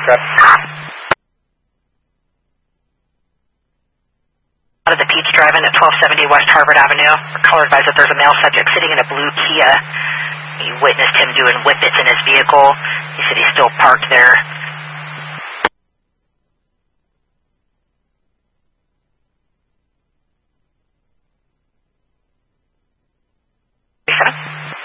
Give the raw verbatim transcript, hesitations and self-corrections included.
Correct. Out of the Pete's driving at twelve seventy West Harvard Avenue. Our caller advised that there's a male subject sitting in a blue Kia. He witnessed him doing whippets in his vehicle. He said he's still parked there.